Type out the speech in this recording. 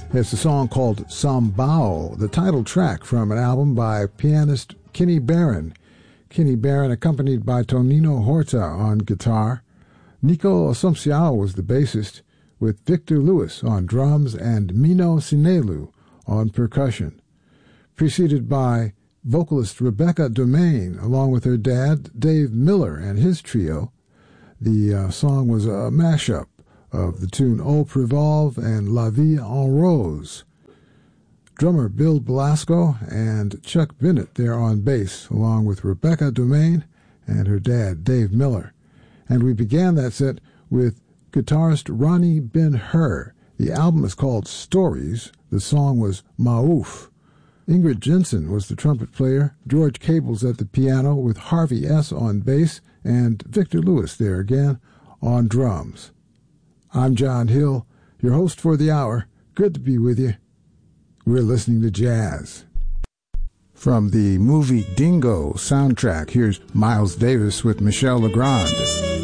It's a song called Sambao, the title track from an album by pianist Kenny Barron. Kenny Barron accompanied by Tonino Horta on guitar. Nico Assumpção was the bassist, with Victor Lewis on drums and Mino Sinelu on percussion. Preceded by vocalist Rebecca Domain, along with her dad, Dave Miller, and his trio. The song was a mashup of the tune Au Prévolve and La Vie en Rose. Drummer Bill Belasco and Chuck Bennett there on bass, along with Rebecca Domain and her dad, Dave Miller. And we began that set with guitarist Ronnie Ben-Hur. The album is called Stories. The song was Maouf. Ingrid Jensen was the trumpet player, George Cables at the piano with Harvey S. on bass, and Victor Lewis there again on drums. I'm John Hill, your host for the hour. Good to be with you. We're listening to jazz. From the movie Dingo soundtrack, here's Miles Davis with Michel Legrand.